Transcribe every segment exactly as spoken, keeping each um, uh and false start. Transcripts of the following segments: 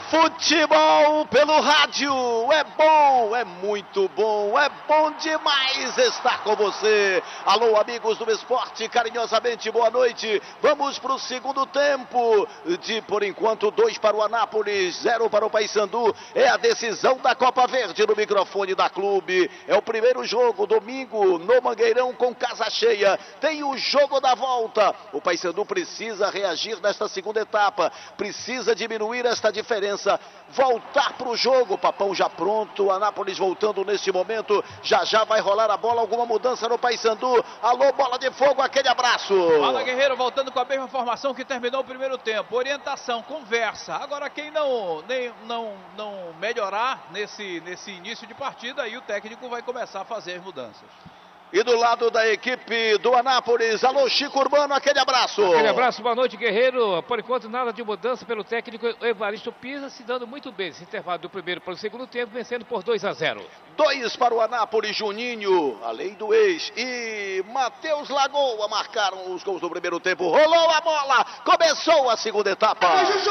Futebol pelo rádio é bom, é muito bom, é bom demais estar com você. Alô, amigos do esporte, carinhosamente boa noite. Vamos para o segundo tempo de, por enquanto, dois para o Anápolis, zero para o Paysandu. É a decisão da Copa Verde no microfone da Clube. É o primeiro jogo, domingo, no Mangueirão com casa cheia. Tem o jogo da volta. O Paysandu precisa reagir nesta segunda etapa, precisa diminuir esta diferença. Voltar para o jogo, Papão já pronto, Anápolis voltando neste momento, já já vai rolar a bola, alguma mudança no Paysandu. Alô, bola de fogo, aquele abraço. Fala, Guerreiro, voltando com a mesma formação que terminou o primeiro tempo, orientação, conversa. Agora quem não, nem, não, não melhorar nesse, nesse início de partida, aí o técnico vai começar a fazer as mudanças. E do lado da equipe do Anápolis, alô, Chico Urbano, aquele abraço. Aquele abraço, boa noite, Guerreiro. Por enquanto, nada de mudança pelo técnico Evaristo Pisa, se dando muito bem esse intervalo do primeiro para o segundo tempo, vencendo por dois a zero. Dois para o Anápolis, Juninho, a lei do ex, e Matheus Lagoa marcaram os gols do primeiro tempo. Rolou a bola, começou a segunda etapa.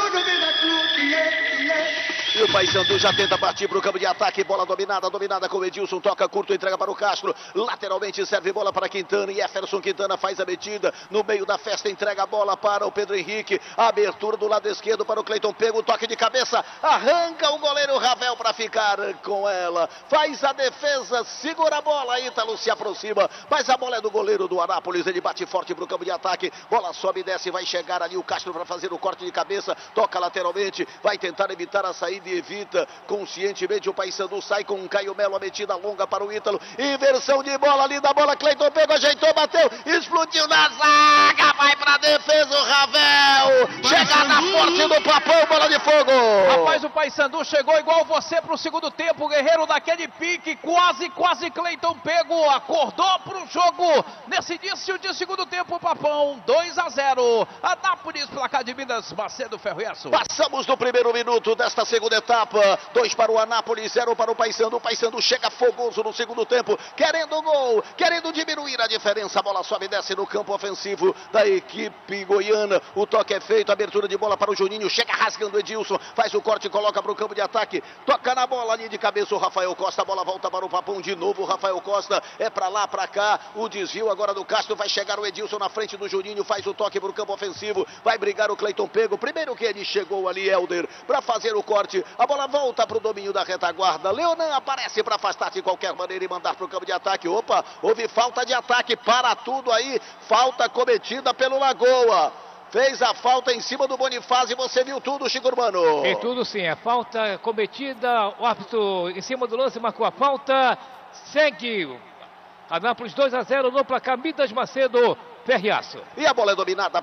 E o Paysandu já tenta partir para o campo de ataque, bola dominada, dominada com o Edilson, toca curto, entrega para o Castro, lateralmente serve bola para Quintana, e Jefferson Quintana faz a metida, no meio da festa entrega a bola para o Pedro Henrique, a abertura do lado esquerdo para o Cleiton Pego, toque de cabeça, arranca o goleiro Ravel para ficar com ela, faz a defesa, segura a bola, Ítalo se aproxima, mas a bola é do goleiro do Anápolis, ele bate forte para o campo de ataque, bola sobe e desce, vai chegar ali o Castro para fazer o corte de cabeça, toca lateralmente, vai tentar evitar a saída e evita conscientemente. O Paysandu sai com o Caio Melo, a metida longa para o Ítalo, inversão de bola ali da bola, Cleiton pegou, ajeitou, bateu, explodiu na zaga, vai pra defesa o Ravel, chegada forte do Papão, bola de fogo. Rapaz, o Paysandu chegou igual você pro segundo tempo, Guerreiro, daquele pique, quase, quase Cleiton Pego, acordou pro jogo, nesse início de segundo tempo, Papão, dois a zero, Anápolis, placar de Minas, Macedo Ferroesso. Passamos no primeiro minuto desta segunda etapa, dois para o Anápolis, zero para o Paysandu, o Paysandu chega fogoso no segundo tempo, querendo o gol, querendo diminuir a diferença, a bola sobe e desce no campo ofensivo da equipe goiana, o toque é feito, abertura de bola para o Juninho, chega rasgando o Edilson, faz o corte, coloca para o campo de ataque, toca na bola ali de cabeça o Rafael Costa, a bola volta para o Papão de novo, o Rafael Costa é para lá, para cá, o desvio agora do Castro, vai chegar o Edilson na frente do Juninho, faz o toque para o campo ofensivo, vai brigar o Cleiton Pego, primeiro que ele chegou ali, Helder, para fazer o corte, a bola volta para o domínio da retaguarda, Leonan aparece para afastar de qualquer maneira e mandar para o campo de ataque, opa, houve falta de ataque, para tudo aí, falta cometida pelo Lagoa. Fez a falta em cima do Bonifácio e você viu tudo, Chico Urbano? Tem tudo sim, a falta cometida, o árbitro em cima do lance marcou a falta, segue Anápolis dois a zero no placar, Minas Macedo Ferreaço. E a bola é dominada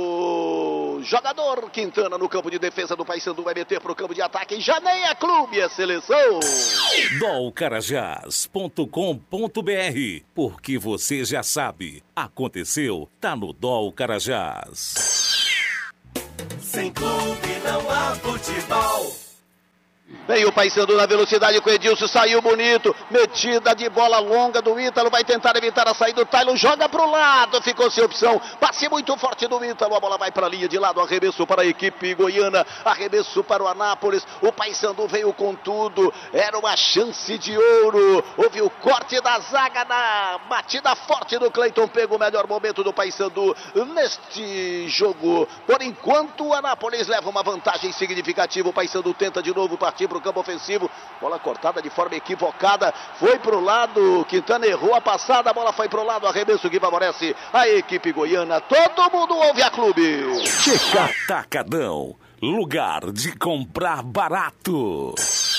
pelo jogador Quintana no campo de defesa do Paysandu, vai meter para o campo de ataque, já nem é clube, é seleção. dol carajás ponto com ponto br, porque você já sabe, aconteceu, tá no Dol Carajás. Sem clube não há futebol. Vem o Paysandu na velocidade com o Edilson, saiu bonito, metida de bola longa do Ítalo, vai tentar evitar a saída do Taylor, joga pro lado, ficou sem opção, passe muito forte do Ítalo, a bola vai para a linha de lado, arremesso para a equipe goiana, arremesso para o Anápolis, o Paysandu veio com tudo, era uma chance de ouro, houve o corte da zaga na batida forte do Cleiton Pego, o melhor momento do Paysandu neste jogo, por enquanto o Anápolis leva uma vantagem significativa, o Paysandu tenta de novo partir para o campo ofensivo, bola cortada de forma equivocada, foi para o lado, Quintana errou a passada, a bola foi para o lado, arremesso que favorece a equipe goiana, todo mundo ouve a Clube. Atacadão, lugar de comprar barato.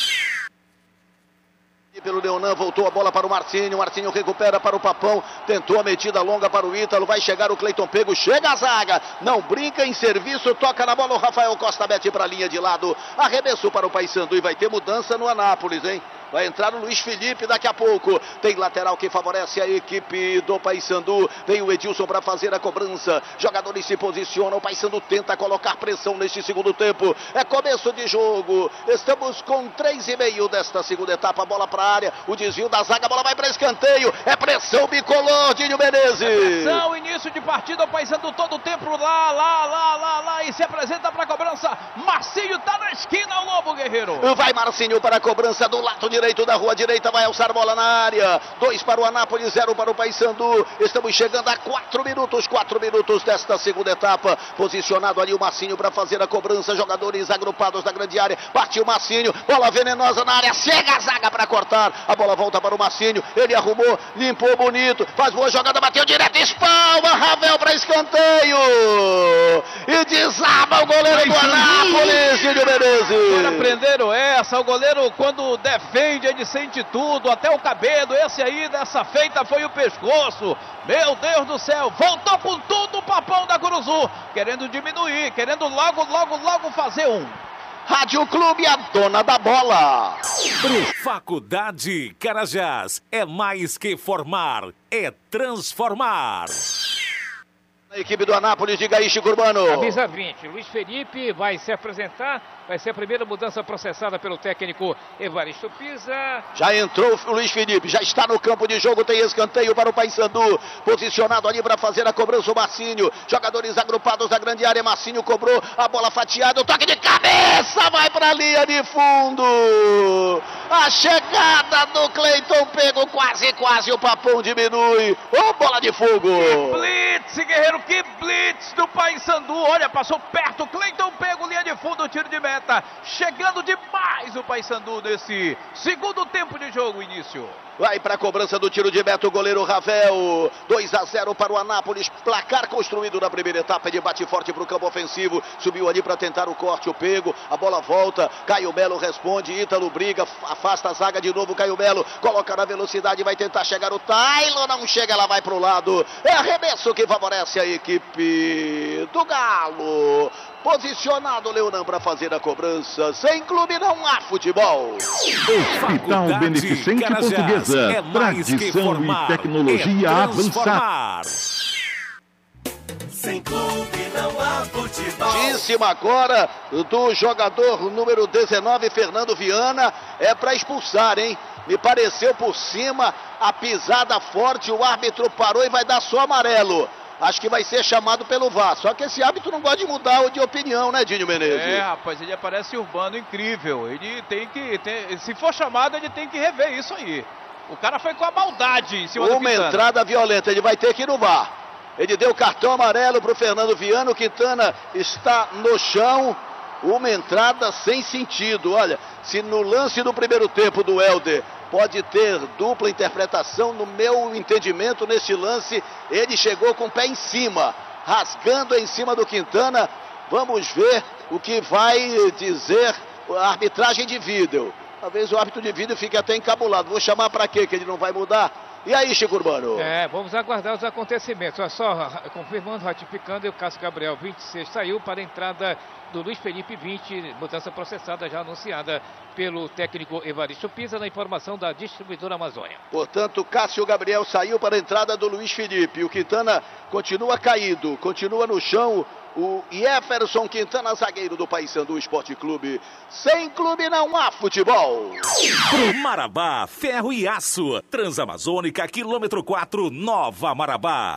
Pelo Leonan, voltou a bola para o Marcinho, Marcinho recupera para o Papão, tentou a metida longa para o Ítalo, vai chegar o Cleiton Pego, chega a zaga, não brinca em serviço, toca na bola o Rafael Costa, mete para a linha de lado, arremesso para o Paysandu e vai ter mudança no Anápolis, hein? Vai entrar o Luiz Felipe daqui a pouco. Tem lateral que favorece a equipe do Paysandu. Vem o Edilson para fazer a cobrança. Jogadores se posicionam. O Paysandu tenta colocar pressão neste segundo tempo. É começo de jogo. Estamos com três e meio desta segunda etapa. Bola para a área. O desvio da zaga. A bola vai para escanteio. É pressão bicolor, Dinho Menezes. É pressão, início de partida. O Paysandu todo o tempo lá, lá, lá, lá, lá. E se apresenta para a cobrança. Marcinho tá na esquina. O novo, Guerreiro. Vai Marcinho para a cobrança do lado direito da rua direita, vai alçar bola na área. Dois para o Anápolis, zero para o Paysandu. Estamos chegando a quatro minutos, quatro minutos desta segunda etapa. Posicionado ali o Marcinho para fazer a cobrança. Jogadores agrupados na grande área. Partiu o Marcinho, bola venenosa na área. Chega a zaga para cortar. A bola volta para o Marcinho. Ele arrumou, limpou bonito. Faz boa jogada, bateu direto, espalma. Ravel para escanteio. E desaba o goleiro do Anápolis, Gílio Menezes. Agora aprenderam essa. O goleiro, quando defende, ele sente tudo. Até o cabelo. Esse aí, dessa feita, foi o pescoço. Meu Deus do céu. Voltou com tudo o Papão da Curuzu. Querendo diminuir. Querendo logo, logo, logo fazer um. Rádio Clube, a dona da bola. Faculdade Carajás. É mais que formar. É transformar. A equipe do Anápolis, diga aí, Chico Urbano. Camisa vinte, Luiz Felipe vai se apresentar, vai ser a primeira mudança processada pelo técnico Evaristo Pisa. Já entrou o Luiz Felipe, já está no campo de jogo, tem escanteio para o Paysandu, posicionado ali para fazer a cobrança o Marcinho, jogadores agrupados na grande área, Marcinho cobrou, a bola fatiada, o toque de cabeça, vai para a linha de fundo, a chegada do Cleiton Pego, quase, quase o Papão diminui, ô bola de fogo. Que blitz, Guerreiro, que blitz do Paysandu, olha, passou perto, Cleiton Pego, linha de fundo, tiro de meta, chegando demais o Paysandu nesse segundo tempo de jogo, início. Vai para a cobrança do tiro de meta o goleiro Ravel, dois a zero para o Anápolis, placar construído na primeira etapa, ele bate forte para o campo ofensivo, subiu ali para tentar o corte, o Pego, a bola volta, Caio Melo responde, Ítalo briga, afasta a zaga de novo, Caio Melo, coloca na velocidade, vai tentar chegar o Tailo, não chega, ela vai para o lado, é arremesso que favorece a equipe do Galo. Posicionado Leonan para fazer a cobrança. Sem clube não há futebol. Hospital Beneficente Portuguesa. É mais que formar, e tecnologia é avançada. Sem clube não há futebol. Notíssima agora do jogador número dezenove, Fernando Viana. É para expulsar, hein? Me pareceu por cima a pisada forte. O árbitro parou e vai dar só amarelo. Acho que vai ser chamado pelo V A R. Só que esse árbitro não gosta de mudar de opinião, né, Dinho Menezes? É, rapaz, ele aparece urbano incrível. Ele tem que, tem, se for chamado, ele tem que rever isso aí. O cara foi com a maldade em cima do Uma Quintana. entrada violenta, ele vai ter que ir no V A R. Ele deu cartão amarelo para o Fernando Viana, o Quintana está no chão. Uma entrada sem sentido. Olha, se no lance do primeiro tempo do Helder pode ter dupla interpretação, no meu entendimento, neste lance, ele chegou com o pé em cima, rasgando em cima do Quintana. Vamos ver o que vai dizer a arbitragem de vídeo. Talvez o árbitro de vídeo fique até encabulado. Vou chamar para quê? Que ele não vai mudar? E aí, Chico Urbano? É, vamos aguardar os acontecimentos. Olha só, confirmando, ratificando, o Cássio Gabriel, vinte e seis, saiu para a entrada do Luiz Felipe, vinte, mudança processada já anunciada pelo técnico Evaristo Pisa, na informação da distribuidora Amazônia. Portanto, Cássio Gabriel saiu para a entrada do Luiz Felipe. O Quintana continua caído, continua no chão. O Jefferson Quintana, zagueiro do Paysandu Esporte Clube. Sem clube não há futebol. Marabá, ferro e aço. Transamazônica, quilômetro quatro, Nova Marabá.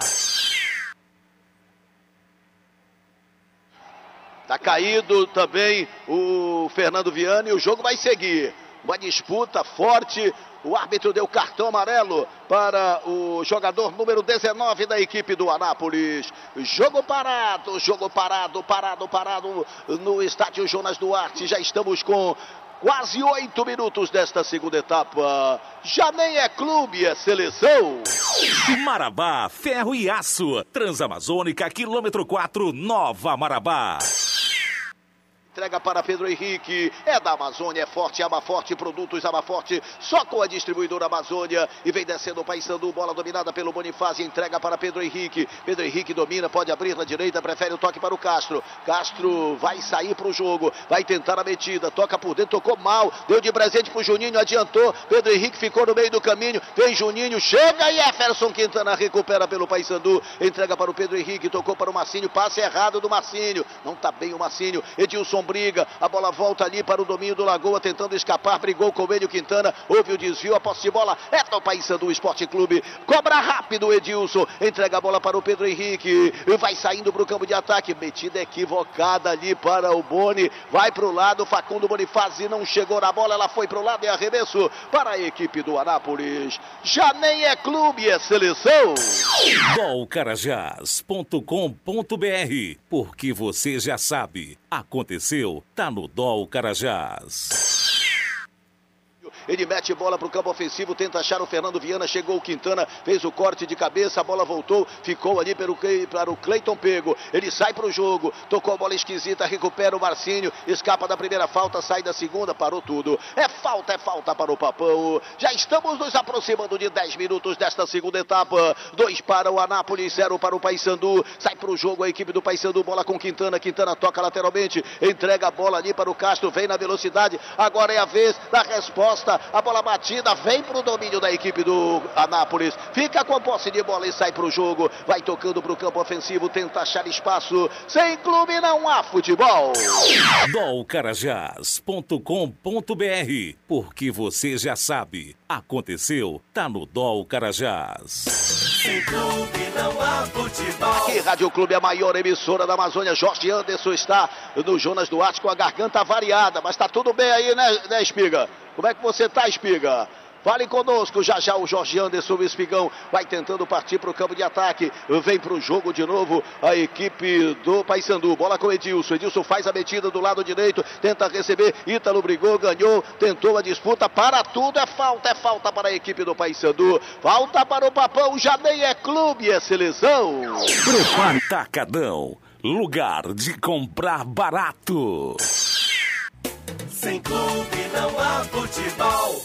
Tá caído também o Fernando Viana e o jogo vai seguir. Uma disputa forte. O árbitro deu cartão amarelo para o jogador número dezenove da equipe do Anápolis. Jogo parado, jogo parado, parado, parado no estádio Jonas Duarte. Já estamos com quase oito minutos desta segunda etapa. Já nem é clube, é seleção. Marabá, ferro e aço. Transamazônica, quilômetro quatro, Nova Marabá. Entrega para Pedro Henrique, é da Amazônia, é forte, ama forte, produtos ama forte, só com a distribuidora Amazônia, e vem descendo o Paysandu, bola dominada pelo Bonifácio, entrega para Pedro Henrique, Pedro Henrique domina, pode abrir na direita, prefere o toque para o Castro, Castro vai sair para o jogo, vai tentar a metida, toca por dentro, tocou mal, deu de presente para o Juninho, adiantou, Pedro Henrique ficou no meio do caminho, vem Juninho, chega e Jefferson Quintana recupera pelo Paysandu, entrega para o Pedro Henrique, tocou para o Marcinho, passe errado do Marcinho, não está bem o Marcinho, Edilson briga, a bola volta ali para o domínio do Lagoa, tentando escapar, brigou com o Enio Quintana, houve o desvio, a posse de bola é do Paysandu Esporte Clube, cobra rápido o Edilson, entrega a bola para o Pedro Henrique, vai saindo para o campo de ataque, metida equivocada ali para o Boni, vai para o lado, Facundo Bonifazzi não chegou na bola, ela foi para o lado e arremesso para a equipe do Anápolis. Já nem é clube, é seleção. dol carajás ponto com ponto br, porque você já sabe, aconteceu, tá no Dol Carajás. Ele mete bola para o campo ofensivo, tenta achar o Fernando Viana, chegou o Quintana, fez o corte de cabeça, a bola voltou, ficou ali para o, para o Cleiton Pego, ele sai para o jogo, tocou a bola esquisita, recupera o Marcinho, escapa da primeira falta, sai da segunda, parou tudo, é falta, é falta para o Papão, já estamos nos aproximando de dez minutos desta segunda etapa, dois para o Anápolis, zero para o Paysandu, sai para o jogo a equipe do Paysandu, bola com Quintana, Quintana toca lateralmente, entrega a bola ali para o Castro, vem na velocidade, agora é a vez da resposta, a bola batida, vem para o domínio da equipe do Anápolis, fica com a posse de bola e sai para o jogo, vai tocando para o campo ofensivo, tenta achar espaço, sem clube não há futebol. dol carajás ponto com ponto br, porque você já sabe, aconteceu, tá no Dol Carajás. Sem clube não há futebol. Aqui, Rádio Clube, a maior emissora da Amazônia. Jorge Anderson está no Jonas Duarte com a garganta variada, mas tá tudo bem aí, né, né, Espiga? Como é que você tá, Espiga? Fale conosco, já já o Jorge Anderson, o Espigão, vai tentando partir para o campo de ataque, vem para o jogo de novo a equipe do Paysandu, bola com Edilson, Edilson faz a metida do lado direito, tenta receber, Ítalo brigou, ganhou, tentou a disputa, para tudo, é falta, é falta para a equipe do Paysandu, falta para o Papão, já nem é clube, é seleção. Atacadão, lugar de comprar barato. Sem clube não há futebol.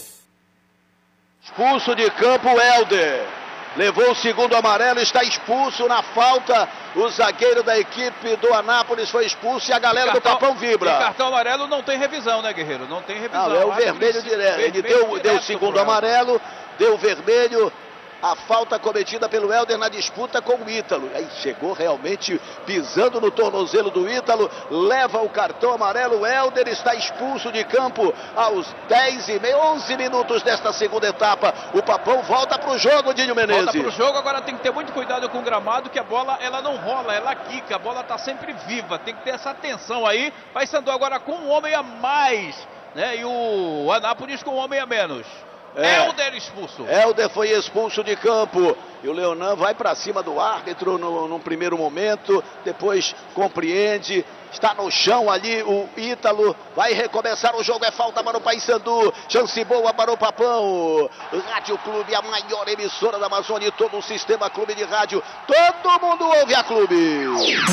Expulso de campo, Helder. Levou o segundo amarelo, está expulso na falta. O zagueiro da equipe do Anápolis foi expulso e a galera e cartão, do Papão vibra. E cartão amarelo não tem revisão, né, Guerreiro? Não tem revisão. Não, é o vermelho direto. Ele deu, deu o segundo amarelo, deu o vermelho. A falta cometida pelo Helder na disputa com o Ítalo. Aí chegou realmente pisando no tornozelo do Ítalo. Leva o cartão amarelo. O Helder está expulso de campo aos dez e meio, onze minutos desta segunda etapa. O Papão volta para o jogo, Dinho Menezes. Volta para o jogo, agora tem que ter muito cuidado com o gramado, que a bola ela não rola, ela quica. A bola está sempre viva. Tem que ter essa atenção aí. Paysandu agora com um homem a mais, né? E o Anápolis com um homem a menos. É. Helder expulso. Helder foi expulso de campo. E o Leonan vai para cima do árbitro no, no primeiro momento. Depois compreende. Está no chão ali o Ítalo. Vai recomeçar o jogo. É falta para o Paysandu. Chance boa para o Papão. Rádio Clube, a maior emissora da Amazônia e todo o sistema Clube de Rádio. Todo mundo ouve a Clube.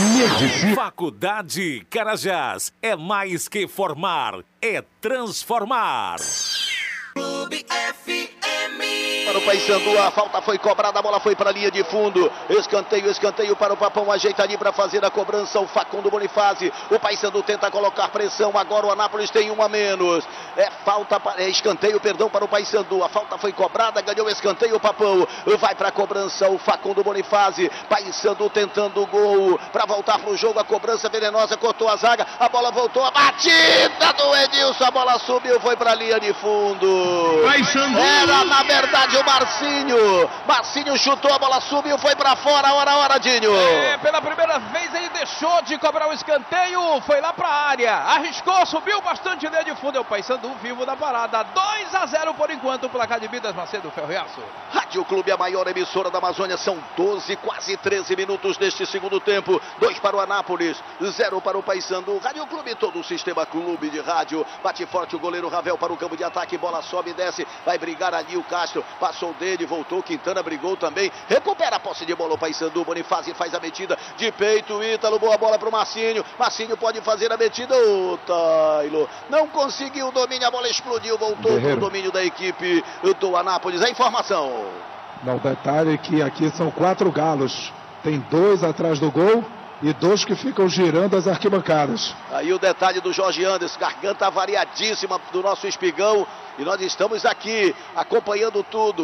Faculdade Carajás. É mais que formar. É transformar. Clube F M. Para o Paysandu, a falta foi cobrada, a bola foi para a linha de fundo. Escanteio, escanteio para o Papão, ajeita ali para fazer a cobrança o Facundo Bonifazzi. O Paysandu tenta colocar pressão, agora o Anápolis tem um a menos. É falta, é escanteio, perdão, para o Paysandu. A falta foi cobrada, ganhou o escanteio o Papão. Vai para a cobrança o Facundo Bonifazzi. Paysandu tentando o gol para voltar para o jogo. A cobrança venenosa, cortou a zaga, a bola voltou, a batida do Edilson, a bola subiu, foi para a linha de fundo. Era na verdade o Marcinho. Marcinho chutou, a bola subiu, foi pra fora, hora, hora, Dinho. É, pela primeira vez ele deixou de cobrar o escanteio, foi lá pra área, arriscou, subiu bastante linha de fundo. É o Paysandu vivo da parada. dois a zero por enquanto, o placar de Midas Macedo, Ferroiaço. Rádio Clube, a maior emissora da Amazônia. São doze, quase treze minutos deste segundo tempo. dois para o Anápolis, zero para o Paysandu. Rádio Clube, todo o sistema Clube de Rádio. Bate forte o goleiro Ravel para o campo de ataque, bola sobe e desce, vai brigar ali o Castro, passou dele, voltou, Quintana brigou também, recupera a posse de bola o Paysandu, Bonifazzi faz a metida de peito, Ítalo, boa bola para o Marcinho, Marcinho pode fazer a metida, o Tailo não conseguiu o domínio, a bola explodiu, voltou para o domínio da equipe do Anápolis. A informação. Não, o detalhe é que aqui são quatro galos, tem dois atrás do gol e dois que ficam girando as arquibancadas. Aí o detalhe do Jorge Anderson, garganta variadíssima do nosso Espigão, e nós estamos aqui acompanhando tudo. Quando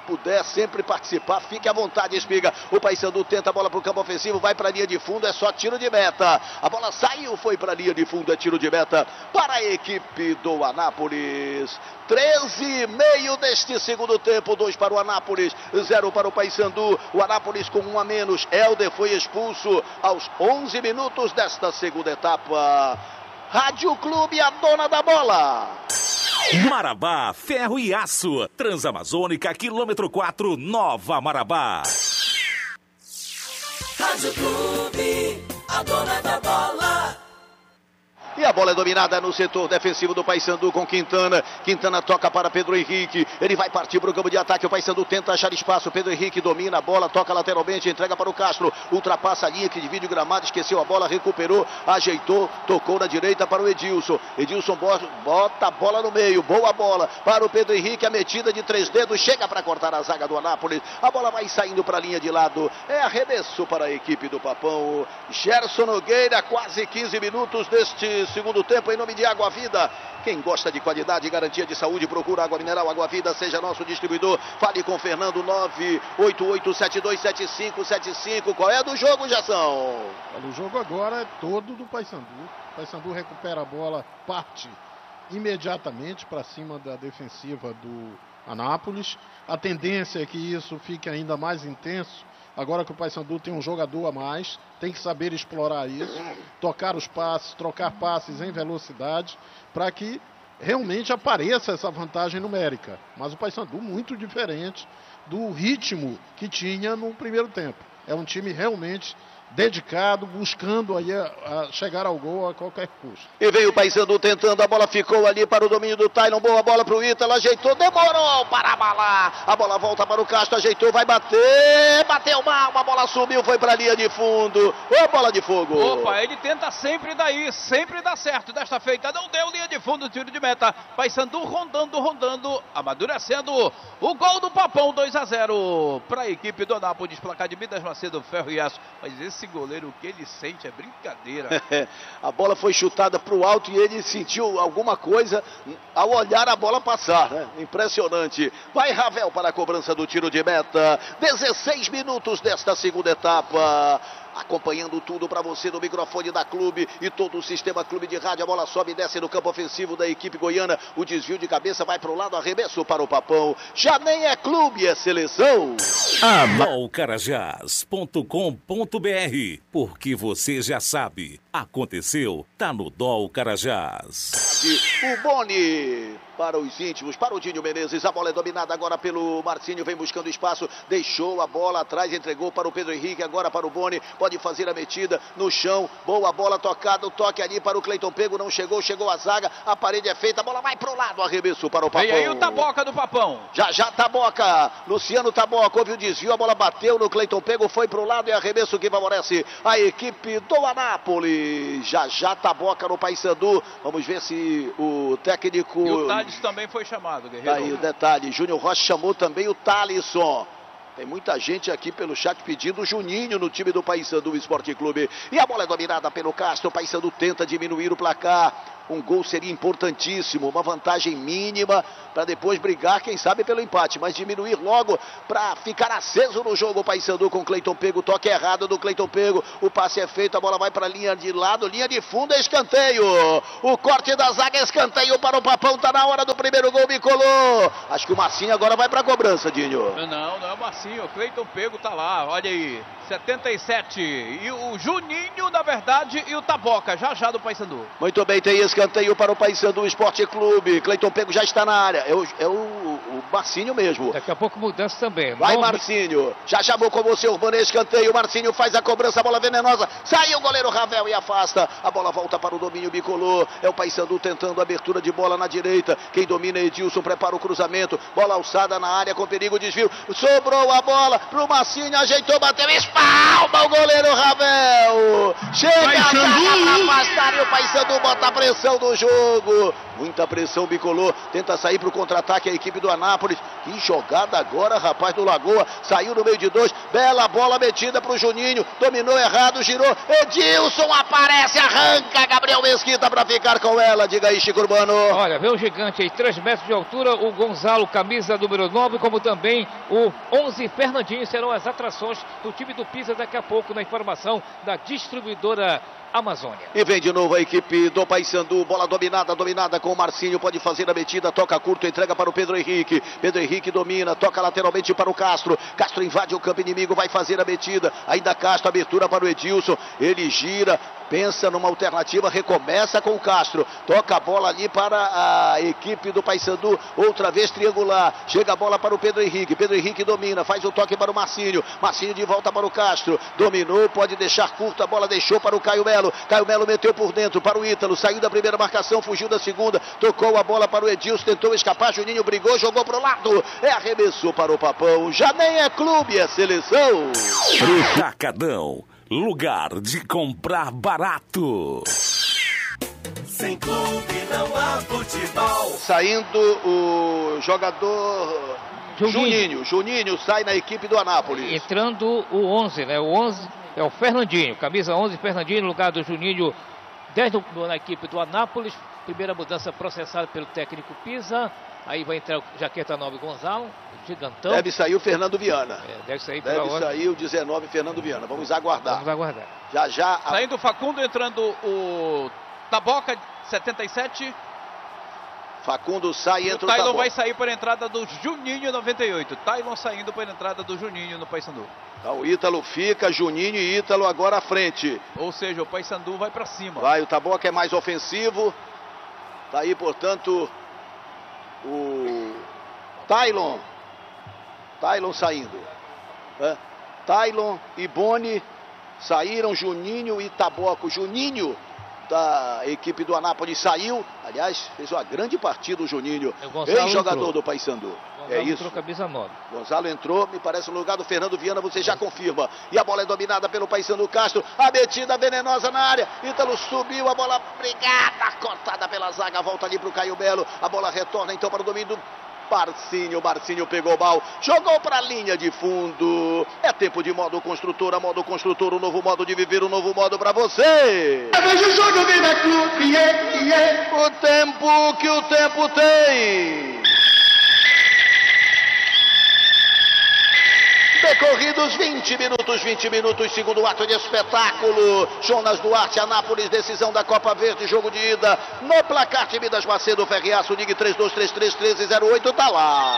puder sempre participar, fique à vontade, Espiga. O Paysandu tenta a bola para o campo ofensivo, vai para a linha de fundo, é só tiro de meta. A bola saiu, foi para a linha de fundo, é tiro de meta para a equipe do Anápolis. treze e meio deste segundo tempo, dois para o Anápolis, zero para o Paysandu. O Anápolis com um a menos. Helder foi expulso aos onze minutos desta segunda etapa. Rádio Clube, a dona da bola. Marabá, ferro e aço. Transamazônica, quilômetro quatro, Nova Marabá. Rádio Clube, a dona da bola. E a bola é dominada no setor defensivo do Paysandu com Quintana. Quintana toca para Pedro Henrique. Ele vai partir para o campo de ataque. O Paysandu tenta achar espaço. Pedro Henrique domina a bola, toca lateralmente, entrega para o Castro. Ultrapassa a linha que divide o gramado, esqueceu a bola, recuperou, ajeitou, tocou na direita para o Edilson. Edilson bota a bola no meio. Boa bola para o Pedro Henrique. A metida de três dedos chega para cortar a zaga do Anápolis. A bola vai saindo para a linha de lado. É arremesso para a equipe do Papão. Gerson Nogueira, quase quinze minutos deste segundo tempo, em nome de Água Vida. Quem gosta de qualidade e garantia de saúde, procura água mineral Água Vida, seja nosso distribuidor. Fale com Fernando, nove oito oito sete dois sete cinco sete cinco. Qual é do jogo, Jação? O jogo agora é todo do Paysandu. O Paysandu recupera a bola, parte imediatamente para cima da defensiva do Anápolis. A tendência é que isso fique ainda mais intenso. Agora que o Paysandu tem um jogador a mais, tem que saber explorar isso, tocar os passes, trocar passes em velocidade, para que realmente apareça essa vantagem numérica. Mas o Paysandu muito diferente do ritmo que tinha no primeiro tempo. É um time realmente dedicado, buscando aí a, a chegar ao gol a qualquer custo. E veio o Paysandu tentando, a bola ficou ali para o domínio do Tailon, boa bola para o Ítalo, ajeitou, demorou para abalar, a bola volta para o Castro, ajeitou, vai bater, bateu mal, a bola subiu, foi para a linha de fundo, ô bola de fogo. Opa, ele tenta sempre daí, sempre dá certo, desta feita não deu linha de fundo, tiro de meta, Paysandu rondando, rondando, amadurecendo, o gol do Papão, dois a zero para a equipe do Anápolis, placar de Midas Macedo, ferro e aço, mas esse goleiro, o que ele sente é brincadeira. A bola foi chutada para o alto e ele sentiu alguma coisa ao olhar a bola passar, né? Impressionante. Vai Ravel para a cobrança do tiro de meta. dezesseis minutos desta segunda etapa. Acompanhando tudo para você no microfone da Clube e todo o sistema Clube de Rádio. A bola sobe e desce no campo ofensivo da equipe goiana. O desvio de cabeça vai para o lado, arremesso para o Papão. Já nem é clube, é seleção. dol carajás ponto com ponto br, porque você já sabe, aconteceu, tá no Dol Carajás. O Boni para os íntimos, para o Dinho Menezes, a bola é dominada agora pelo Marcinho, vem buscando espaço, deixou a bola atrás, entregou para o Pedro Henrique, agora para o Boni, pode fazer a metida no chão, boa bola tocada, o toque ali para o Cleiton Pego, não chegou, chegou a zaga, a parede é feita, a bola vai pro lado, arremesso para o Papão. E aí o Taboca do Papão. Já, já Taboca, Luciano Taboca, houve o desvio, a bola bateu no Cleiton Pego, foi pro lado e arremesso que favorece a equipe do Anápolis. Já, já Taboca no Paysandu, vamos ver se o técnico... E o Thales também foi chamado, Guerreiro. Tá aí o detalhe, Júnior Rocha chamou também o Thalisson. Tem muita gente aqui pelo chat pedindo o Juninho no time do Paysandu Esporte Clube. E a bola é dominada pelo Castro. O Paysandu tenta diminuir o placar. Um gol seria importantíssimo, uma vantagem mínima para depois brigar, quem sabe, pelo empate, mas diminuir logo para ficar aceso no jogo. O Paysandu com o Cleiton Pego, toque errado do Cleiton Pego, o passe é feito, a bola vai para a linha de lado, linha de fundo, escanteio. O corte da zaga, escanteio para o Papão, tá na hora do primeiro gol, bicolou. Acho que o Marcinho agora vai para a cobrança, Dinho. Não, não é o Marcinho, o Cleiton Pego tá lá, olha aí, setenta e sete. E o Juninho, na verdade, e o Taboca, já já do Paysandu. Muito bem, tem escanteio para o Paysandu Esporte Clube. Cleiton Pego já está na área. É o, é o, o Marcinho mesmo. Daqui a pouco mudança também. Vai, Nome... Marcinho. Já chamou com você, Urbano, escanteio. Marcinho faz a cobrança, a bola venenosa. Saiu o goleiro Ravel e afasta. A bola volta para o domínio bicolor. É o Paysandu tentando a abertura de bola na direita. Quem domina é Edilson, prepara o cruzamento. Bola alçada na área com perigo, desvio. Sobrou a bola para o Marcinho, ajeitou, bateu, espalma o goleiro Ravel. Chega a afastar e o Paysandu bota a pressão do jogo. Muita pressão, bicolor. Tenta sair para o contra-ataque a equipe do Anápolis. Anápolis. Que jogada agora, rapaz, do Lagoa. Saiu no meio de dois. Bela bola metida pro Juninho. Dominou errado, girou. Edilson aparece, arranca Gabriel Mesquita para ficar com ela. Diga aí, Chico Urbano. Olha, vê o gigante aí, três metros de altura. O Gonzalo, camisa número nove, como também o onze Fernandinho serão as atrações do time do Pisa daqui a pouco, na informação da distribuidora Amazônia. E vem de novo a equipe do Paysandu, bola dominada, dominada com o Marcinho, pode fazer a metida, toca curto, entrega para o Pedro Henrique, Pedro Henrique domina, toca lateralmente para o Castro, Castro invade o campo inimigo, vai fazer a metida, ainda Castro, abertura para o Edilson, ele gira, pensa numa alternativa, recomeça com o Castro, toca a bola ali para a equipe do Paysandu, outra vez triangular, chega a bola para o Pedro Henrique, Pedro Henrique domina, faz o toque para o Marcinho, Marcinho de volta para o Castro, dominou, pode deixar curta, a bola deixou para o Caio Melo, Caio Melo meteu por dentro para o Ítalo, saiu da primeira marcação, fugiu da segunda, tocou a bola para o Edilson, tentou escapar, Juninho brigou, jogou para o lado, é arremessou para o Papão, já nem é clube, é seleção. Atacadão, lugar de comprar barato. Sem clube não há futebol. Saindo o jogador Juninho. Juninho, Juninho sai na equipe do Anápolis. Entrando o onze, né? O onze é o Fernandinho, camisa onze, Fernandinho, no lugar do Juninho, dez no, na equipe do Anápolis. Primeira mudança processada pelo técnico Pisa. Aí vai entrar o jaqueta nove Gonzalo, gigantão. Deve sair o Fernando Viana. É, deve sair Deve pela sair o dezenove Fernando Viana. Vamos aguardar. Vamos aguardar. Já já. A... Saindo o Facundo, entrando o Taboca, setenta e sete. Facundo sai e entra o o Tailon Taboca. vai sair para a entrada do Juninho, noventa e oito. Tailon saindo para a entrada do Juninho no Paysandu. Então, o Ítalo fica, Juninho e Ítalo agora à frente. Ou seja, o Paysandu vai para cima. Vai, o Taboca é mais ofensivo. Tá aí, portanto, o Tailon. Tailon saindo. É. Tailon e Boni saíram, Juninho e Taboca. O Juninho da equipe do Anápolis saiu. Aliás, fez uma grande partida o Juninho. Ex-jogador do Paysandu. É isso. Entrou camisa nove. Gonzalo entrou, me parece no lugar do Fernando Viana, você já confirma. E a bola é dominada pelo Paysandu Castro. A metida venenosa na área. Ítalo subiu, a bola brigada, cortada pela zaga. Volta ali para o Caio Melo. A bola retorna então para o domínio do Marcinho. Marcinho pegou mal, jogou para a linha de fundo. É tempo de modo construtor, a modo construtor, um novo modo de viver, um novo modo para você. Veja o jogo, Vida Clube, yeah, yeah. O tempo que o tempo tem. Decorridos vinte minutos, vinte minutos, segundo ato de espetáculo. Jonas Duarte, Anápolis, decisão da Copa Verde, jogo de ida. No placar de Midas Macedo, Ferriaço, ligue três dois três três, um três zero oito, tá lá.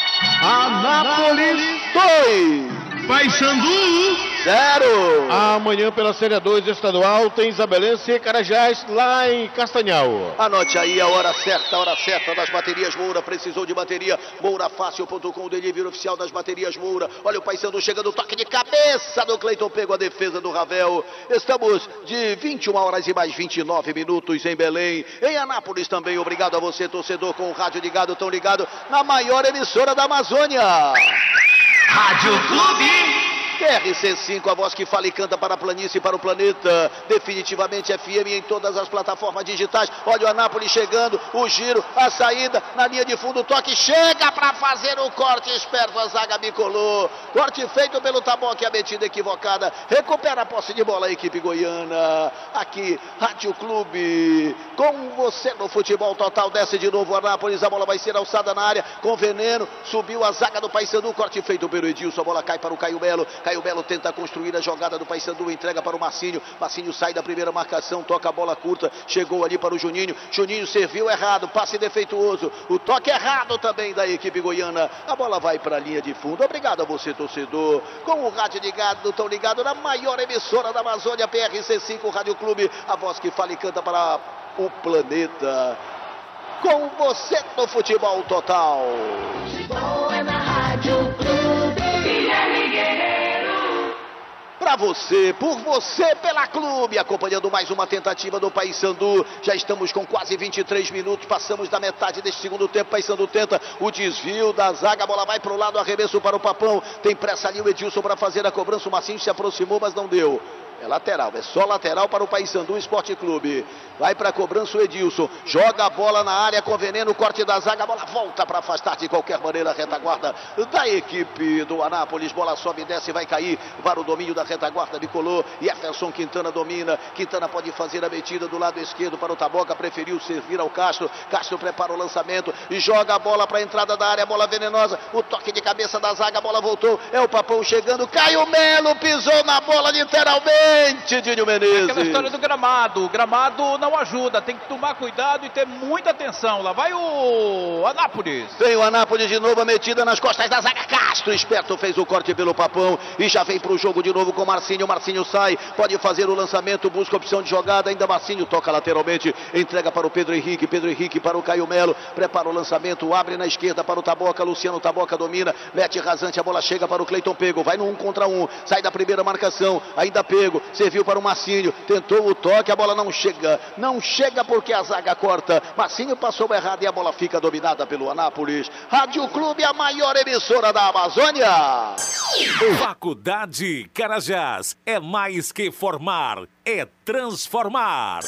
Anápolis dois. Paysandu zero. Amanhã pela Série dois estadual tem Isabelense e Carajás lá em Castanhal. Anote aí a hora certa, a hora certa das baterias Moura. Precisou de bateria? Moura Fácil ponto com, o delivery oficial das baterias Moura. Olha o Paysandu chegando, toque de cabeça do Cleiton, pego a defesa do Ravel. Estamos de vinte e uma horas e mais vinte e nove minutos em Belém. Em Anápolis também, obrigado a você, torcedor, com o rádio ligado, tão ligado na maior emissora da Amazônia. Rádio Clube. R C cinco, a voz que fala e canta para a planície e para o planeta. Definitivamente F M em todas as plataformas digitais. Olha o Anápolis chegando, o giro, a saída, na linha de fundo, o toque, chega para fazer o corte, esperto, a zaga bicolou. Corte feito pelo Taboca, a metida equivocada. Recupera a posse de bola a equipe goiana. Aqui, Rádio Clube, com você no futebol total. Desce de novo o Anápolis, a bola vai ser alçada na área, com veneno, subiu a zaga do Paysandu, corte feito pelo Edilson, a bola cai para o Caio Melo. Caio Melo tenta construir a jogada do Paysandu, entrega para o Marcinho. Marcinho sai da primeira marcação, toca a bola curta, chegou ali para o Juninho. Juninho serviu errado, passe defeituoso. O toque errado também da equipe goiana. A bola vai para a linha de fundo. Obrigado a você, torcedor. Com o rádio ligado, tão ligado na maior emissora da Amazônia, P R C cinco Rádio Clube. A voz que fala e canta para o planeta. Com você no futebol total. Futebol é na Rádio Clube. Guilherme Guerreiro. Para você, por você, pela Clube, acompanhando mais uma tentativa do Paysandu. Já estamos com quase vinte e três minutos, passamos da metade deste segundo tempo. Paysandu tenta o desvio da zaga, a bola vai para o lado, arremesso para o Papão. Tem pressa ali o Edilson para fazer a cobrança, o Marcinho se aproximou, mas não deu. É lateral, é só lateral para o Paysandu Esporte Clube. Vai para a cobrança o Edilson. Joga a bola na área com veneno, corte da zaga. A bola volta para afastar de qualquer maneira a retaguarda da equipe do Anápolis. Bola sobe e desce, vai cair para o domínio da retaguarda de Colô. E Jefferson Quintana domina. Quintana pode fazer a metida do lado esquerdo para o Taboca. Preferiu servir ao Castro. Castro prepara o lançamento e joga a bola para a entrada da área. Bola venenosa. O toque de cabeça da zaga. A bola voltou. É o Papão chegando. Caio Melo pisou na bola literalmente. Dinho Menezes. Aquela história do gramado. O gramado não ajuda. Tem que tomar cuidado e ter muita atenção. Lá vai o Anápolis. Vem o Anápolis de novo, a metida nas costas da zaga. Castro, esperto, fez o corte pelo Papão e já vem para o jogo de novo com o Marcinho. Marcinho sai, pode fazer o lançamento, busca opção de jogada. Ainda Marcinho toca lateralmente, entrega para o Pedro Henrique. Pedro Henrique para o Caio Melo. Prepara o lançamento, abre na esquerda para o Taboca. Luciano Taboca domina, mete rasante. A bola chega para o Cleiton Pego. Vai no um contra um, sai da primeira marcação. Ainda Pego. Serviu para o Marcinho, tentou o toque, a bola não chega, não chega porque a zaga corta. Marcinho passou errado e a bola fica dominada pelo Anápolis. Rádio Clube, a maior emissora da Amazônia. Faculdade Carajás, é mais que formar, é transformar.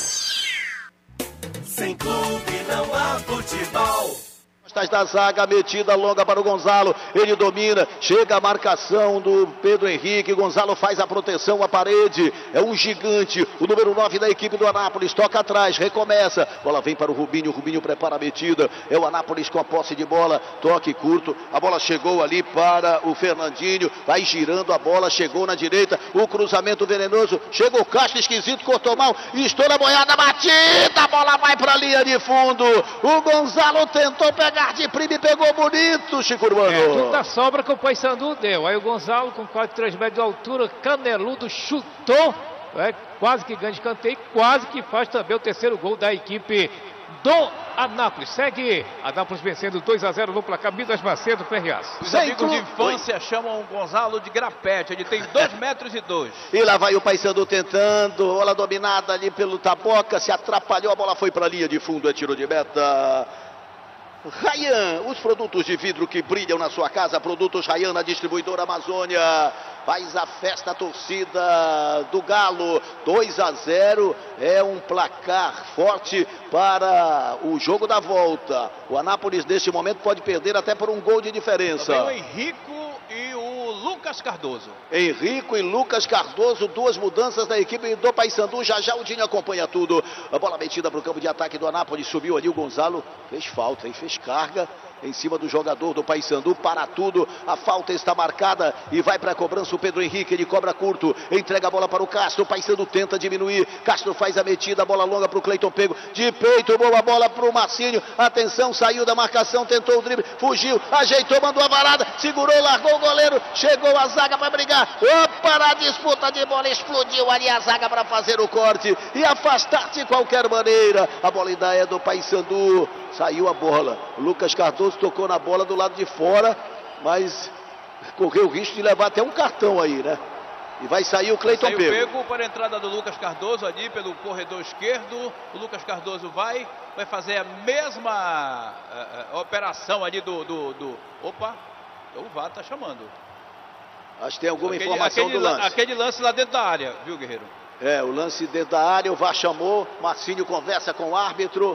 Sem clube não há futebol. Da zaga, metida longa para o Gonzalo, ele domina, chega a marcação do Pedro Henrique, Gonzalo faz a proteção à parede, é um gigante, o número nove da equipe do Anápolis, toca atrás, recomeça, bola vem para o Rubinho, o Rubinho prepara a metida, é o Anápolis com a posse de bola, toque curto, a bola chegou ali para o Fernandinho, vai girando a bola, chegou na direita, o cruzamento venenoso, chega o Castro esquisito, cortou mal, estoura a boiada, batida, a bola vai para a linha de fundo, o Gonzalo tentou pegar de prima e pegou bonito, Chico Urbano. É, tudo da sobra que o Paysandu deu. Aí o Gonzalo, com quase três metros de altura, caneludo, chutou, é, quase que ganha de escanteio, quase que faz também o terceiro gol da equipe do Anápolis. Segue Anápolis vencendo dois a zero no placar. Midas Macedo, Ferreira. Os amigos de infância Oi. chamam o Gonzalo de grapete. Ele tem dois metros e dois. E lá vai o Paysandu tentando. Bola dominada ali pelo Taboca. Se atrapalhou, a bola foi para a linha de fundo. É tiro de meta. Rayan, os produtos de vidro que brilham na sua casa, produtos Rayan na distribuidora Amazônia, faz a festa a torcida do Galo, dois a zero, é um placar forte para o jogo da volta. O Anápolis neste momento pode perder até por um gol de diferença. Também o Henrico e o Lucas Cardoso. Henrico e Lucas Cardoso, duas mudanças da equipe do Paysandu. Já já o Dinho acompanha tudo. A bola metida para o campo de ataque do Anápolis. Subiu ali o Gonzalo. Fez falta, hein? Fez carga em cima do jogador do Paysandu, para tudo, a falta está marcada e vai para a cobrança o Pedro Henrique, ele cobra curto, entrega a bola para o Castro, o Paysandu tenta diminuir, Castro faz a metida, a bola longa para o Cleiton Pego, de peito, boa bola para o Marcinho, atenção, saiu da marcação, tentou o drible, fugiu, ajeitou, mandou a varada, segurou, largou o goleiro, chegou a zaga para brigar, opa, na disputa de bola, explodiu ali a zaga para fazer o corte e afastar de qualquer maneira, a bola ainda é do Paysandu. Saiu a bola, o Lucas Cardoso tocou na bola do lado de fora, mas correu o risco de levar até um cartão aí, né? E vai sair o Cleiton Pego. Pego para a entrada do Lucas Cardoso ali pelo corredor esquerdo. O Lucas Cardoso vai, vai fazer a mesma uh, uh, operação ali do, do, do... Opa, o V A R está chamando. Acho que tem alguma aquele, informação aquele, do lance. Aquele lance lá dentro da área, viu, Guerreiro? É, o lance dentro da área, o V A R chamou, Marcinho conversa com o árbitro.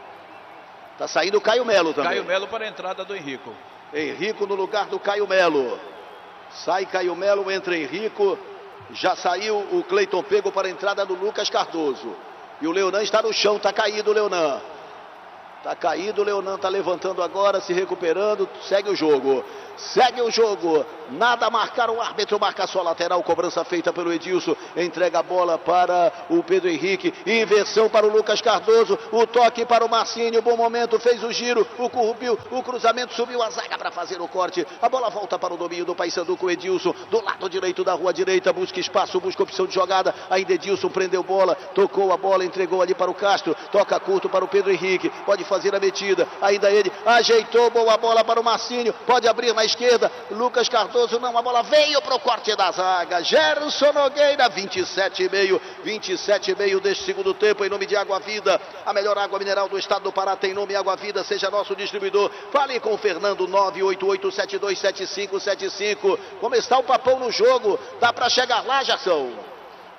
Tá saindo o Caio Melo também. Caio Melo para a entrada do Henrico. Henrico no lugar do Caio Melo. Sai Caio Melo, entra Henrico. Já saiu o Cleiton Pego para a entrada do Lucas Cardoso. E o Leonan está no chão, tá caído o Leonan. Tá caído, o Leonan tá levantando agora, se recuperando, segue o jogo. Segue o jogo, nada a marcar, o árbitro marca só lateral, cobrança feita pelo Edilson, entrega a bola para o Pedro Henrique, inversão para o Lucas Cardoso, o toque para o Marcinho, bom momento, fez o giro, o corrupiu, o cruzamento, subiu a zaga para fazer o corte, a bola volta para o domínio do Paysandu com o Edilson, do lado direito da rua direita, busca espaço, busca opção de jogada, ainda Edilson prendeu bola, tocou a bola, entregou ali para o Castro, toca curto para o Pedro Henrique, pode fazer a metida, ainda ele ajeitou, boa bola para o Marcinho, pode abrir na esquerda, Lucas Cardoso não, a bola veio para o corte da zaga, Gerson Nogueira, vinte e sete e meio, vinte e sete e meio deste segundo tempo, em nome de Água Vida, a melhor água mineral do estado do Pará, tem nome Água Vida, seja nosso distribuidor, fale com o Fernando, nove oito oito sete dois sete cinco sete cinco, como está o Papão no jogo, dá para chegar lá, Jação?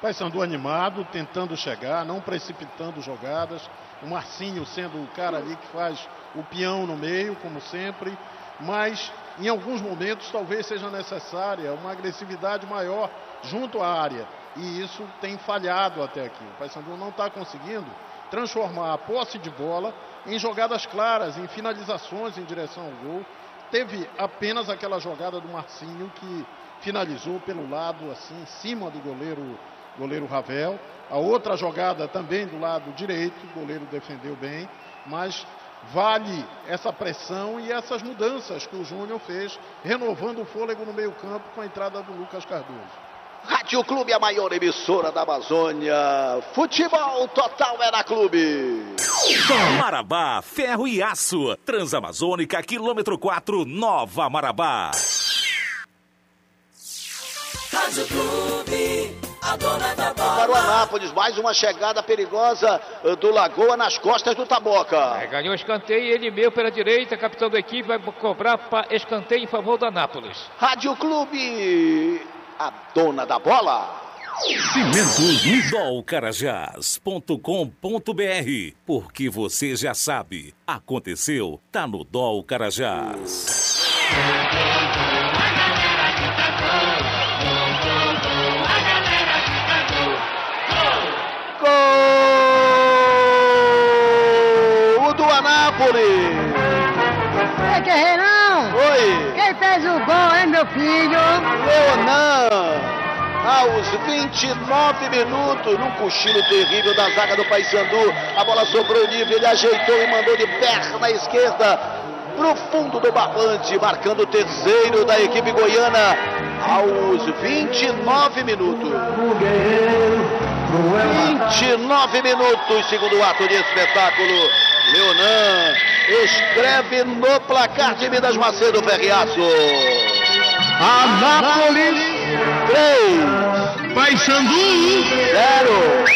Paysandu animado, tentando chegar, não precipitando jogadas. O Marcinho sendo o cara ali que faz o peão no meio, como sempre. Mas, em alguns momentos, talvez seja necessária uma agressividade maior junto à área. E isso tem falhado até aqui. O Paysandu não está conseguindo transformar a posse de bola em jogadas claras, em finalizações em direção ao gol. Teve apenas aquela jogada do Marcinho que finalizou pelo lado, assim, em cima do goleiro, goleiro Ravel. A outra jogada também do lado direito, o goleiro defendeu bem, mas vale essa pressão e essas mudanças que o Júnior fez, renovando o fôlego no meio campo com a entrada do Lucas Cardoso. Rádio Clube, a maior emissora da Amazônia. Futebol total é na Clube. Marabá, ferro e aço. Transamazônica, quilômetro quatro, Nova Marabá. Rádio Clube, a dona da bola. Para o Anápolis, mais uma chegada perigosa do Lagoa nas costas do Taboca. É, ganhou escanteio, ele meio pela direita, capitão da equipe vai cobrar para escanteio em favor do Anápolis. Rádio Clube, a dona da bola. Cimentos dol carajás ponto com ponto br. Porque você já sabe, aconteceu, tá no Dol Carajás. Gol do Anápolis. É Guerreirão! Oi! Quem fez o gol é meu filho! Leonan, aos vinte e nove minutos, num cochilo terrível da zaga do Paysandu, a bola sobrou livre, ele ajeitou e mandou de perna esquerda pro fundo do barbante, marcando o terceiro da equipe goiana aos vinte e nove minutos. vinte e nove minutos, segundo ato de espetáculo. Leonan escreve no placar de Minas Macedo Ferriaço. Anápolis três, Paysandu zero.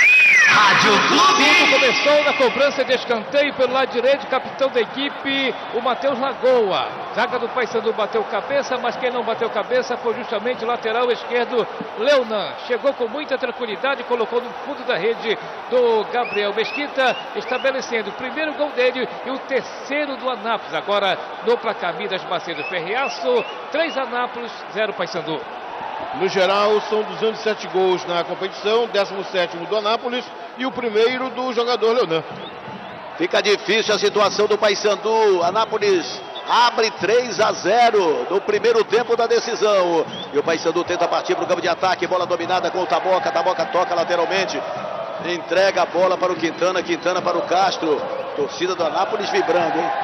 Rádio Clube. Tudo começou na cobrança de escanteio pelo lado direito, capitão da equipe, o Matheus Lagoa. Zaga do Paysandu bateu cabeça, mas quem não bateu cabeça foi justamente o lateral esquerdo, Leonan. Chegou com muita tranquilidade, colocou no fundo da rede do Gabriel Mesquita, estabelecendo o primeiro gol dele e o terceiro do Anápolis. Agora no placar Minas Macedo Ferriaço, três Anápolis, zero Paysandu. No geral, são duzentos e sete gols na competição, décimo sétimo do Anápolis e o primeiro do jogador Leonan. Fica difícil a situação do Paysandu. Anápolis abre três a zero no primeiro tempo da decisão. E o Paysandu tenta partir para o campo de ataque. Bola dominada com o Taboca. Taboca toca lateralmente. Entrega a bola para o Quintana. Quintana para o Castro. Torcida do Anápolis vibrando, hein?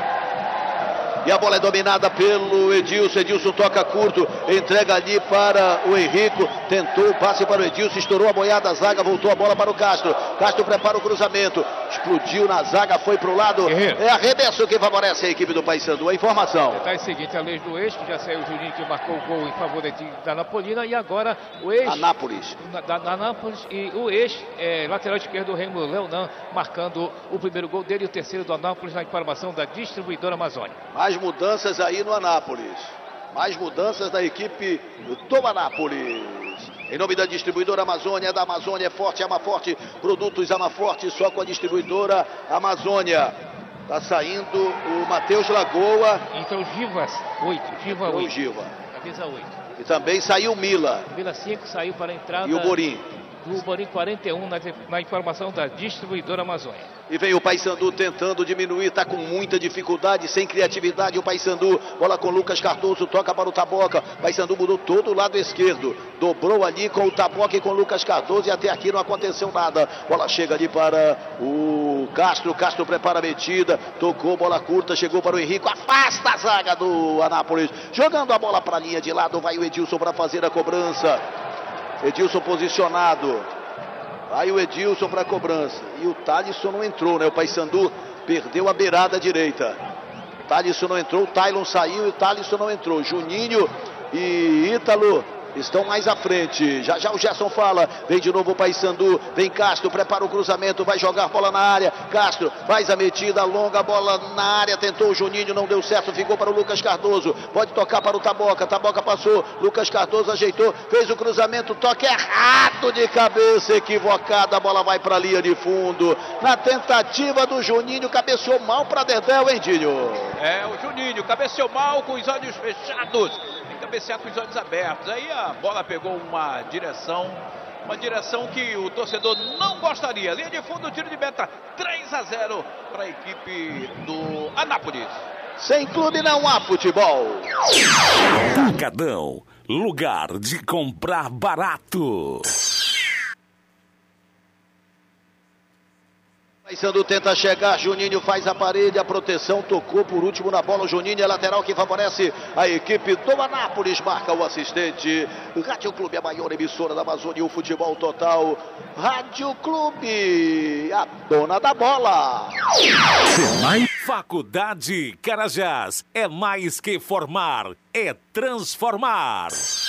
E a bola é dominada pelo Edilson. Edilson toca curto, entrega ali para o Henrico. Tentou o passe para o Edilson, estourou a boiada, a zaga, voltou a bola para o Castro. Castro prepara o cruzamento, explodiu na zaga, foi para o lado. Guerreiro. É arremesso que favorece a equipe do Paysandu. A informação. Está em seguinte, a lei do ex, que já saiu o Juninho que marcou o gol em favor da, da Napolina. E agora o ex Anápolis. Da, da Anápolis e o ex é, lateral esquerdo, Remo Leonan, marcando o primeiro gol dele e o terceiro do Anápolis na informação da distribuidora Amazônia. Mais mudanças aí no Anápolis. Mais mudanças da equipe do Anápolis. Em nome da distribuidora Amazônia, da Amazônia é forte, ama forte. Produtos ama forte, só com a distribuidora Amazônia. Tá saindo o Matheus Lagoa. Então Givas oito, Giva Entrou o oito. Giva. Camisa oito. E também saiu o Mila. Vila cinco saiu para a entrada. E o Borim. O Borim quarenta e um na, na informação da distribuidora Amazônia. E vem o Paysandu tentando diminuir, está com muita dificuldade, sem criatividade o Paysandu. Bola com Lucas Cardoso, toca para o Taboca. Paysandu mudou todo o lado esquerdo. Dobrou ali com o Taboca e com o Lucas Cardoso e até aqui não aconteceu nada. Bola chega ali para o Castro. Castro prepara a metida, tocou, bola curta, chegou para o Henrico. Afasta a zaga do Anápolis. Jogando a bola para a linha de lado, vai o Edilson para fazer a cobrança. Edilson posicionado. Vai o Edilson para a cobrança. E o Thalisson não entrou, né? O Paysandu perdeu a beirada direita. O Thalisson não entrou, o Tailon saiu e o Thalisson não entrou. Juninho e Ítalo estão mais à frente. Já já o Gerson fala, vem de novo o Paysandu, vem Castro, prepara o cruzamento, vai jogar bola na área, Castro faz a metida longa, bola na área, tentou o Juninho, não deu certo, ficou para o Lucas Cardoso, pode tocar para o Taboca, Taboca passou, Lucas Cardoso ajeitou, fez o cruzamento, toque errado de cabeça, equivocada, a bola vai para a linha de fundo, na tentativa do Juninho, cabeceou mal para Dedéu, hein, Dinho? É, o Juninho cabeceou mal com os olhos fechados, cabecear com os olhos abertos, aí a bola pegou uma direção, uma direção que o torcedor não gostaria. Linha de fundo, tiro de meta, três a zero para a equipe do Anápolis. Sem clube não há futebol. Tacadão, lugar de comprar barato. Paysandu tenta chegar, Juninho faz a parede, a proteção tocou por último na bola, o Juninho é lateral que favorece a equipe do Anápolis, marca o assistente. Rádio Clube, a maior emissora da Amazônia, o futebol total. Rádio Clube, a dona da bola. Faculdade Carajás, é mais que formar, é transformar.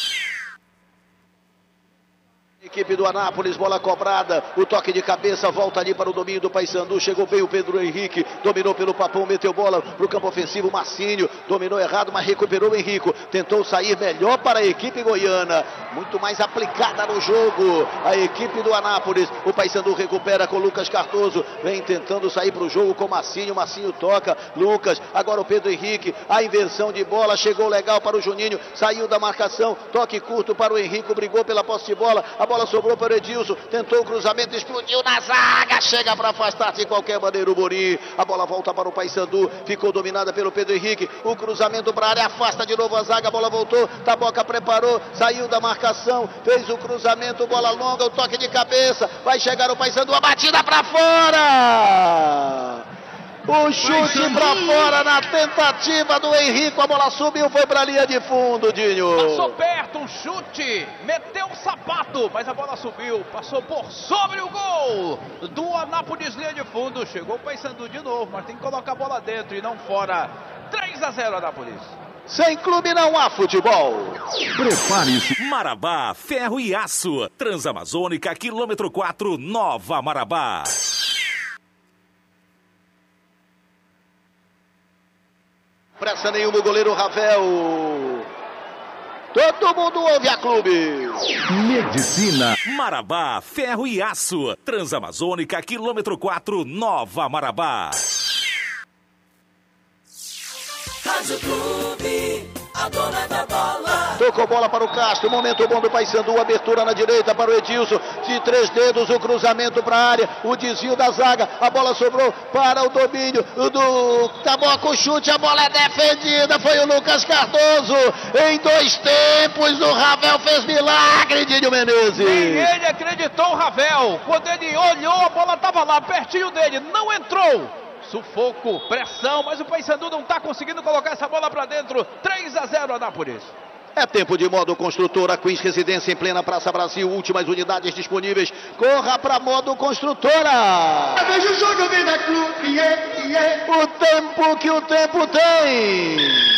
Equipe do Anápolis, bola cobrada, o toque de cabeça, volta ali para o domínio do Paysandu, chegou bem o Pedro Henrique, dominou pelo Papão, meteu bola para o campo ofensivo, Marcinho, dominou errado, mas recuperou o Henrico, tentou sair melhor para a equipe goiana, muito mais aplicada no jogo, a equipe do Anápolis, o Paysandu recupera com o Lucas Cardoso, vem tentando sair para o jogo com o Marcinho, Marcinho toca, Lucas, agora o Pedro Henrique, a inversão de bola, chegou legal para o Juninho, saiu da marcação, toque curto para o Henrique, brigou pela posse de bola, a bola sobrou para o Edilson, tentou o cruzamento, explodiu na zaga, chega para afastar de qualquer maneira o Borim, a bola volta para o Paysandu, ficou dominada pelo Pedro Henrique, o cruzamento para a área, afasta de novo a zaga, a bola voltou, Taboca preparou, saiu da marcação, fez o cruzamento, bola longa, o toque de cabeça, vai chegar o Paysandu, a batida para fora! O chute para fora na tentativa do Henrique, a bola subiu, foi para a linha de fundo, Dinho. Passou perto, um chute, meteu o sapato, mas a bola subiu, passou por sobre o gol do Anápolis, linha de fundo. Chegou o Paysandu de novo, mas tem que colocar a bola dentro e não fora. três a zero Anápolis. Sem clube não há futebol. Prepare-se. Marabá, ferro e aço. Transamazônica, quilômetro quatro, Nova Marabá. Pressa nenhuma o goleiro Ravel. Todo mundo ouve a clube. Medicina. Marabá, ferro e aço. Transamazônica, quilômetro quatro, Nova Marabá. Rádio Clube, a dona da bola. Tocou bola para o Castro, momento bom do Paysandu, abertura na direita para o Edilson, de três dedos o cruzamento para a área, o desvio da zaga, a bola sobrou para o domínio do Taboca, o chute, a bola é defendida, foi o Lucas Cardoso, em dois tempos o Ravel fez milagre, Dinho Menezes. Ninguém acreditou o Ravel, quando ele olhou a bola estava lá pertinho dele, não entrou. Sufoco, pressão, mas o Paysandu não está conseguindo colocar essa bola para dentro. três a zero Anápolis. É tempo de modo construtora, Queens Residência em plena Praça Brasil, últimas unidades disponíveis. Corra para modo construtora. Veja o jogo, Vida Clube, yeah, yeah. O tempo que o tempo tem.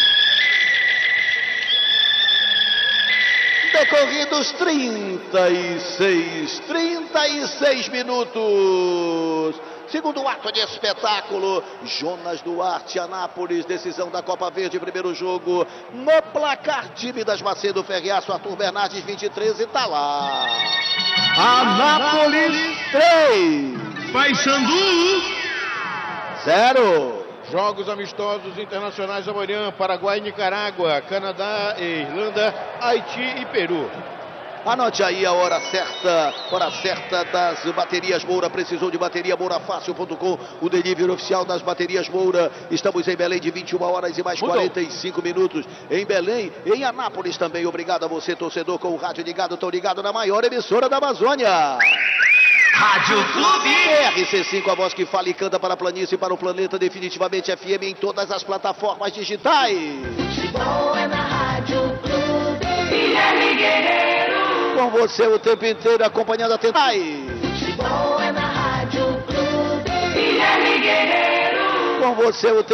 Decorridos trinta e seis, trinta e seis minutos. Segundo ato de espetáculo, Jonas Duarte, Anápolis, decisão da Copa Verde, primeiro jogo, no placar, time das Macedo Ferreaço, Arthur Bernardes, vinte e três, e tá lá. Anápolis três. Paysandu zero. Jogos amistosos internacionais amanhã, Paraguai e Nicarágua, Canadá e Irlanda, Haiti e Peru. Anote aí a hora certa, hora certa das baterias Moura. Precisou de bateria Moura Fácil ponto com, o delivery oficial das baterias Moura. Estamos em Belém de vinte e uma horas e mais quarenta e cinco minutos. Em Belém, em Anápolis também. Obrigado a você, torcedor, com o rádio ligado, tão ligado na maior emissora da Amazônia. Rádio Clube. R C cinco, a voz que fala e canta para a planície e para o planeta. Definitivamente F M em todas as plataformas digitais. Futebol é na Rádio Clube. Guilherme Guerreiro. Com você o tempo inteiro acompanhando a tentar. Futebol é na Rádio Clube. Guilherme Guerreiro. Com você o tempo